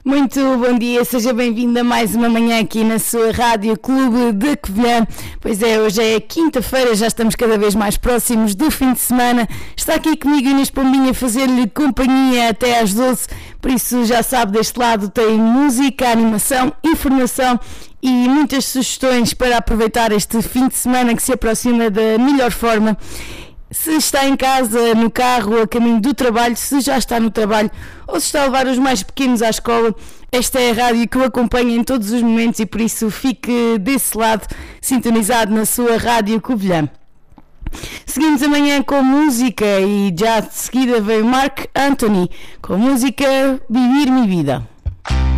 Muito bom dia, seja bem-vindo a mais uma manhã aqui na sua Rádio Clube de Covilhã. Pois é, hoje é quinta-feira, já estamos cada vez mais próximos do fim de semana. Está aqui comigo Inês Pombinha a fazer-lhe companhia até às 12, por isso já sabe, deste lado tem música, animação, informação e muitas sugestões para aproveitar este fim de semana que se aproxima da melhor forma. Se está em casa, no carro, a caminho do trabalho, se já está no trabalho ou se está a levar os mais pequenos à escola, esta é a rádio que o acompanha em todos os momentos e por isso fique desse lado, sintonizado na sua Rádio Covilhã. Seguimos amanhã com música e já de seguida vem Marc Anthony com a música Vivir Mi Vida.